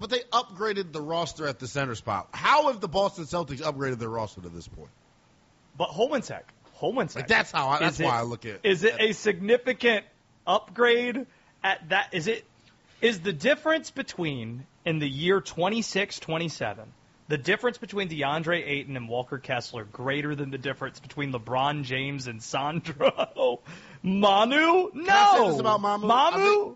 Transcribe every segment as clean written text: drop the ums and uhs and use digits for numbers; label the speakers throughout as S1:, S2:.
S1: but they upgraded the roster at the center spot. How have the Boston Celtics upgraded their roster to this point?
S2: But hold one sec.
S1: Like that's why I look at.
S2: Is it a significant upgrade at that? Is the difference between in the year 26-27, the difference between DeAndre Ayton and Walker Kessler greater than the difference between LeBron James and Sandro Manu? No.
S1: Can I say this about Mamu?
S2: Mamu?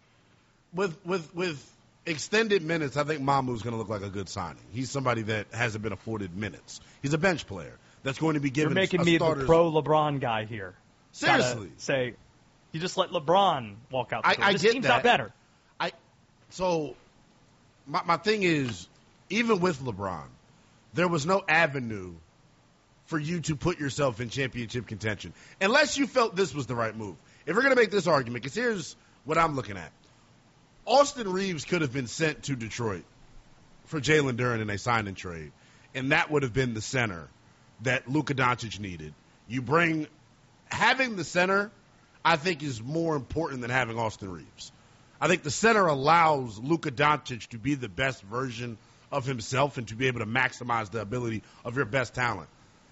S1: With extended minutes, I think Mamu's going to look like a good signing. He's somebody that hasn't been afforded minutes. He's a bench player that's going to be given.
S2: You're making me the pro LeBron guy here.
S1: Seriously,
S2: say you just let LeBron walk out the door. This
S1: get
S2: team's
S1: that.
S2: not better.
S1: So my thing is, even with LeBron, there was no avenue for you to put yourself in championship contention unless you felt this was the right move. If we're going to make this argument, because here's what I'm looking at. Austin Reeves could have been sent to Detroit for Jalen Duren in a sign and trade, and that would have been the center that Luka Doncic needed. Having the center, I think, is more important than having Austin Reeves. I think the center allows Luka Doncic to be the best version of himself and to be able to maximize the ability of your best talent.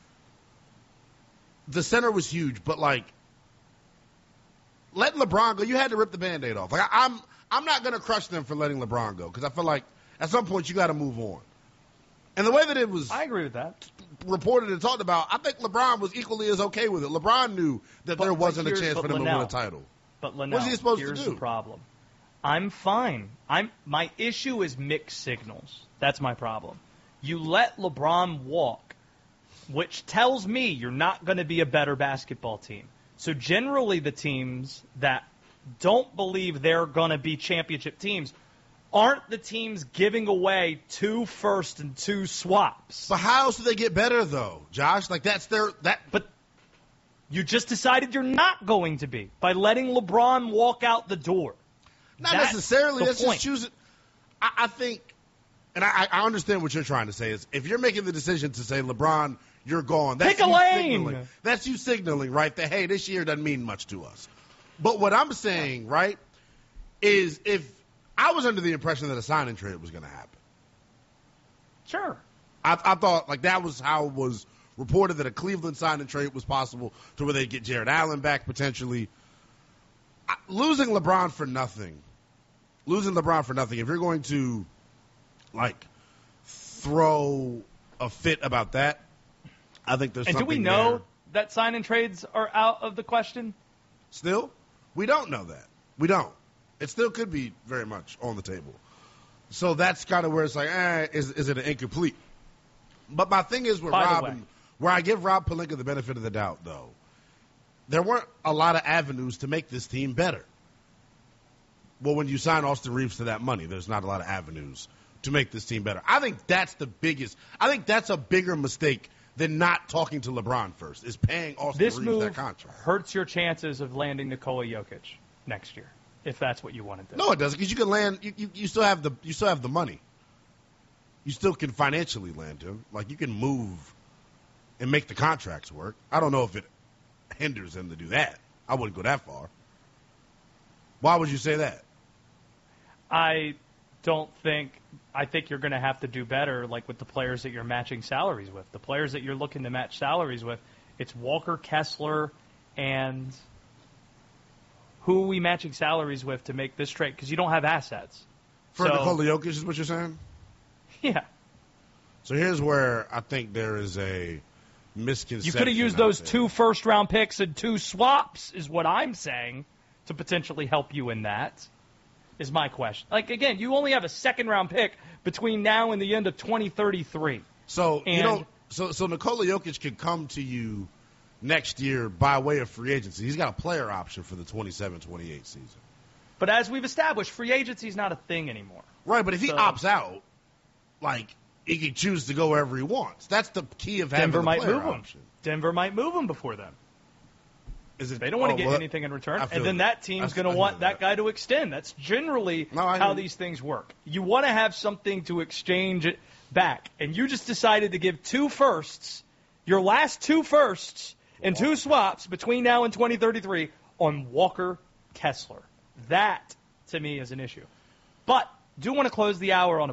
S1: The center was huge, but letting LeBron go, you had to rip the Band-Aid off. I'm not going to crush them for letting LeBron go because I feel like at some point you got to move on. And the way that it was,
S2: I agree with that.
S1: Reported and talked about, I think LeBron was equally as okay with it. LeBron knew that there wasn't a chance for them to win a title.
S2: But Linnell,
S1: what is he supposed to do?
S2: Here's the problem. I'm fine. My issue is mixed signals. That's my problem. You let LeBron walk, which tells me you're not going to be a better basketball team. So generally the teams that don't believe they're going to be championship teams aren't the teams giving away 2 firsts and 2 swaps.
S1: But how else do they get better, though, Josh?
S2: But you just decided you're not going to be by letting LeBron walk out the door.
S1: Not necessarily. That's just choosing. I think, and I understand what you're trying to say, is if you're making the decision to say, LeBron, you're gone. That's
S2: pick a lane.
S1: That's you signaling, right, that, hey, this year doesn't mean much to us. But what I'm saying, right, is if I was under the impression that a sign-and trade was going to happen.
S2: Sure.
S1: I thought, that was how it was reported, that a Cleveland sign-and trade was possible to where they'd get Jared Allen back potentially. Losing LeBron for nothing, if you're going to, throw a fit about that, I think there's something there.
S2: And do we know that sign-and trades are out of the question?
S1: Still? We don't know that. We don't. It still could be very much on the table. So that's kind of where it's is it an incomplete? But my thing is with Rob, where I give Rob Pelinka the benefit of the doubt, though, there weren't a lot of avenues to make this team better. Well, when you sign Austin Reeves to that money, there's not a lot of avenues to make this team better. I think that's a bigger mistake than not talking to LeBron first, is paying Austin Reeves that contract.
S2: This move hurts your chances of landing Nikola Jokic next year, if that's what you want to do.
S1: No, it doesn't, because you can land. You still have the money. You still can financially land him. You can move and make the contracts work. I don't know if it hinders him to do that. I wouldn't go that far. Why would you say that?
S2: I think you're going to have to do better, with the players that you're matching salaries with. The players that you're looking to match salaries with, it's Walker Kessler and who are we matching salaries with to make this trade? Because you don't have assets.
S1: For Nikola Jokic is what you're saying?
S2: Yeah.
S1: So here's where I think there is a misconception.
S2: You could have used those 2 first-round picks and 2 swaps, is what I'm saying, to potentially help you in that, is my question. Again, you only have a second-round pick between now and the end of 2033.
S1: So Nikola Jokic could come to you next year by way of free agency. He's got a player option for the 27-28 season.
S2: But as we've established, free agency is not a thing anymore.
S1: Right, but if he opts out, he can choose to go wherever he wants. That's the key of having the player option.
S2: Denver might move him before then. They don't want to get anything in return, and then that team's going to want that guy to extend. That's generally how these things work. You want to have something to exchange it back, and you just decided to give 2 firsts, your last 2 firsts, and 2 swaps between now and 2033 on Walker Kessler. That, to me, is an issue. But do want to close the hour on a